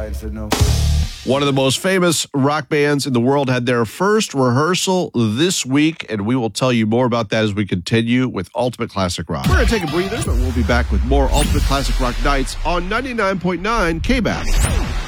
side said no. One of the most famous rock bands in the world had their first rehearsal this week, and we will tell you more about that as we continue with Ultimate Classic Rock. We're going to take a breather, but we'll be back with more Ultimate Classic Rock Nights on 99.9 KBAS.